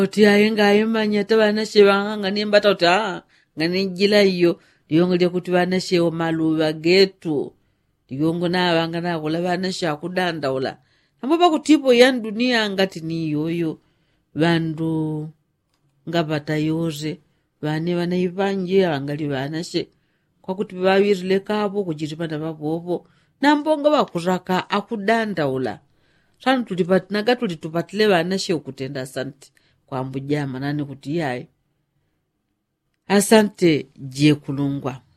oti ayenga ayemanya tavanashe vang'ang'anie mbata kuti ng'ane njila iyo liyongelya kuti vanashewo maluva getu liyongo navanga nakula vanashe akudandaula nambo pakutipo yani dunia ngati ni iyoyo vandu ngapata yoze vane vanaivanje angali vanashe kwakuti vavirile kapo kuchitipana papopo nambonga vakuraka akudandaula svanu naga tuli tupatile vanashe ukutenda asante kwambujama nani kuti yayi asante je kulungwa